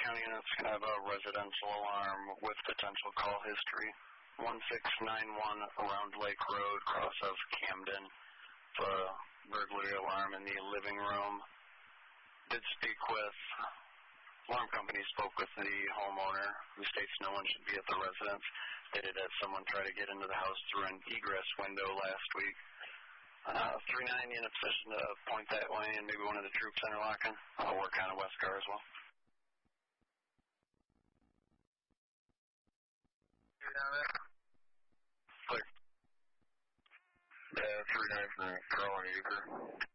county units can have a residential alarm with potential call history. 1691 around Lake Road, cross of Camden. The burglary alarm in the living room. Did speak with, alarm company spoke with the homeowner, who states no one should be at the residence. They did have someone try to get into the house through an egress window last week. 390 in a position to point that way, and maybe one of the troops interlocking. I'll work on a West Car as well. You down there? Clear. Yeah, 39 from Carl and Euchre.